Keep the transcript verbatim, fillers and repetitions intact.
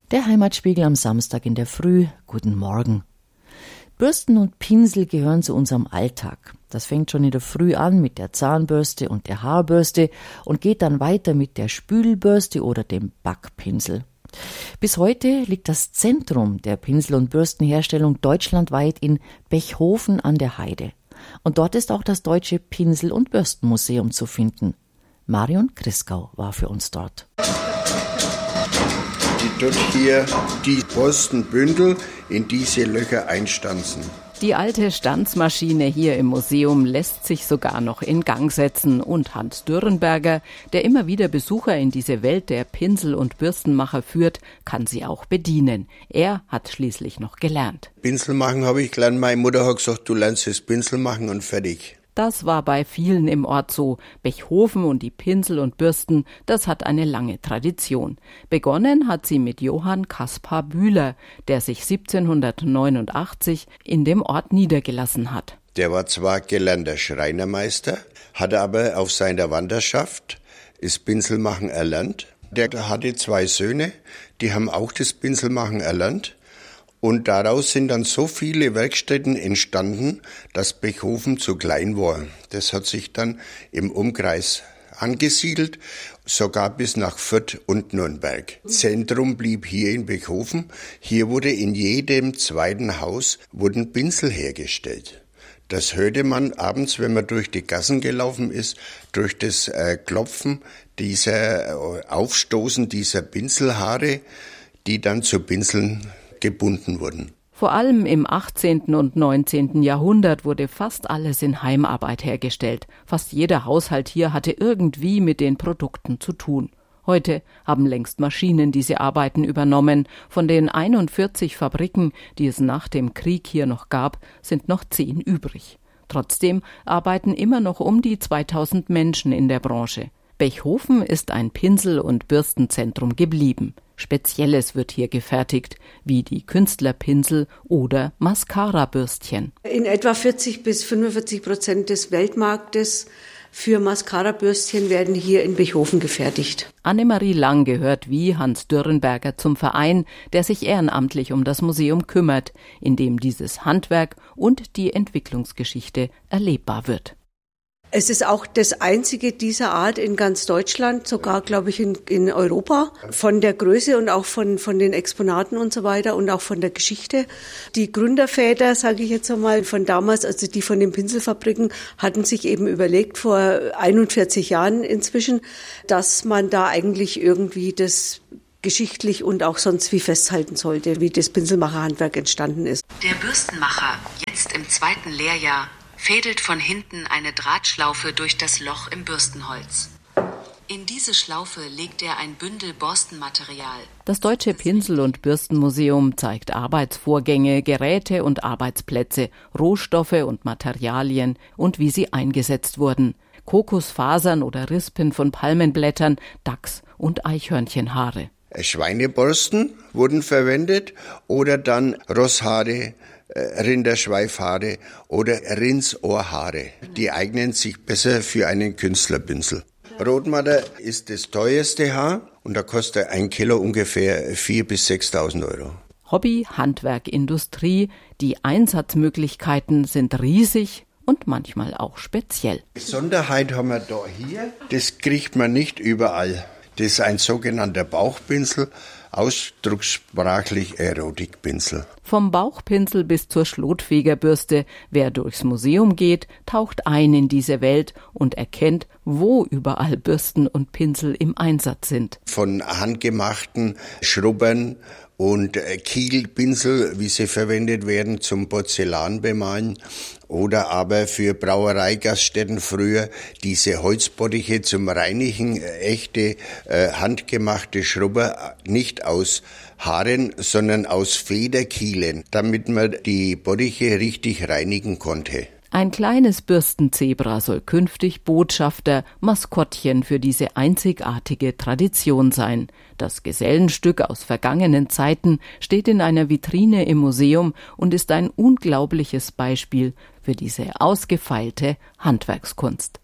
Der Heimatspiegel am Samstag in der Früh. Guten Morgen. Bürsten und Pinsel gehören zu unserem Alltag. Das fängt schon in der Früh an mit der Zahnbürste und der Haarbürste und geht dann weiter mit der Spülbürste oder dem Backpinsel. Bis heute liegt das Zentrum der Pinsel- und Bürstenherstellung deutschlandweit in Bechhofen an der Heide. Und dort ist auch das Deutsche Pinsel- und Bürstenmuseum zu finden. Marion Christgau war für uns dort. Die dort hier die Borstenbündel in diese Löcher einstanzen. Die alte Stanzmaschine hier im Museum lässt sich sogar noch in Gang setzen. Und Hans Dürrenberger, der immer wieder Besucher in diese Welt der Pinsel- und Bürstenmacher führt, kann sie auch bedienen. Er hat schließlich noch gelernt. Pinsel machen habe ich gelernt. Meine Mutter hat gesagt, du lernst das Pinsel machen und fertig. Das war bei vielen im Ort so. Bechhofen und die Pinsel und Bürsten, das hat eine lange Tradition. Begonnen hat sie mit Johann Caspar Bühler, der sich siebzehnhundertneunundachtzig in dem Ort niedergelassen hat. Der war zwar gelernter Schreinermeister, hatte aber auf seiner Wanderschaft das Pinselmachen erlernt. Der hatte zwei Söhne, die haben auch das Pinselmachen erlernt. Und daraus sind dann so viele Werkstätten entstanden, dass Bechhofen zu klein war. Das hat sich dann im Umkreis angesiedelt, sogar bis nach Fürth und Nürnberg. Zentrum blieb hier in Bechhofen. Hier wurde in jedem zweiten Haus wurden Pinsel hergestellt. Das hörte man abends, wenn man durch die Gassen gelaufen ist, durch das äh, Klopfen dieser äh, Aufstoßen dieser Pinselhaare, die dann zu Pinseln gebunden wurden. Vor allem im achtzehnten und neunzehnten Jahrhundert wurde fast alles in Heimarbeit hergestellt. Fast jeder Haushalt hier hatte irgendwie mit den Produkten zu tun. Heute haben längst Maschinen diese Arbeiten übernommen. Von den einundvierzig Fabriken, die es nach dem Krieg hier noch gab, sind noch zehn übrig. Trotzdem arbeiten immer noch um die zweitausend Menschen in der Branche. Bechhofen ist ein Pinsel- und Bürstenzentrum geblieben. Spezielles wird hier gefertigt, wie die Künstlerpinsel oder Mascara-Bürstchen. In etwa vierzig bis fünfundvierzig Prozent des Weltmarktes für Mascara-Bürstchen werden hier in Bechhofen gefertigt. Annemarie Lang gehört wie Hans Dürrenberger zum Verein, der sich ehrenamtlich um das Museum kümmert, in dem dieses Handwerk und die Entwicklungsgeschichte erlebbar wird. Es ist auch das einzige dieser Art in ganz Deutschland, sogar, glaube ich, in, in Europa. Von der Größe und auch von, von den Exponaten und so weiter und auch von der Geschichte. Die Gründerväter, sage ich jetzt einmal, von damals, also die von den Pinselfabriken, hatten sich eben überlegt, vor einundvierzig Jahren inzwischen, dass man da eigentlich irgendwie das geschichtlich und auch sonst wie festhalten sollte, wie das Pinselmacherhandwerk entstanden ist. Der Bürstenmacher, jetzt im zweiten Lehrjahr, fädelt von hinten eine Drahtschlaufe durch das Loch im Bürstenholz. In diese Schlaufe legt er ein Bündel Borstenmaterial. Das Deutsche Pinsel- und Bürstenmuseum zeigt Arbeitsvorgänge, Geräte und Arbeitsplätze, Rohstoffe und Materialien und wie sie eingesetzt wurden. Kokosfasern oder Rispen von Palmenblättern, Dachs- und Eichhörnchenhaare. Schweineborsten wurden verwendet oder dann Rosshaare, Rinderschweifhaare oder Rindsohrhaare. Die eignen sich besser für einen Künstlerpinsel. Rotmadder ist das teuerste Haar und da kostet ein Kilo ungefähr viertausend bis sechstausend Euro. Hobby, Handwerk, Industrie, die Einsatzmöglichkeiten sind riesig und manchmal auch speziell. Besonderheit haben wir da hier, das kriegt man nicht überall. Das ist ein sogenannter Bauchpinsel, ausdruckssprachlich Erotikpinsel. Vom Bauchpinsel bis zur Schlotfegerbürste. Wer durchs Museum geht, taucht ein in diese Welt und erkennt, wo überall Bürsten und Pinsel im Einsatz sind. Von handgemachten Schrubbern und Kiegelpinsel, wie sie verwendet werden zum Porzellanbemalen, oder aber für Brauereigaststätten früher diese Holzbottiche zum Reinigen, echte äh, handgemachte Schrubber, nicht aus Haaren, sondern aus Federkielen, damit man die Bottiche richtig reinigen konnte. Ein kleines Bürstenzebra soll künftig Botschafter, Maskottchen für diese einzigartige Tradition sein. Das Gesellenstück aus vergangenen Zeiten steht in einer Vitrine im Museum und ist ein unglaubliches Beispiel für diese ausgefeilte Handwerkskunst.